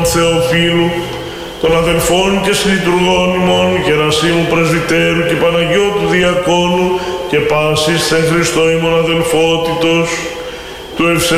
Θεοφίλου, των αδελφών και συλλειτουργών ημών, Γερασίμου Πρεσβυτέρου και Παναγιώτου Διακόνου και πάσης εν Χριστώ ημών αδελφότητος, του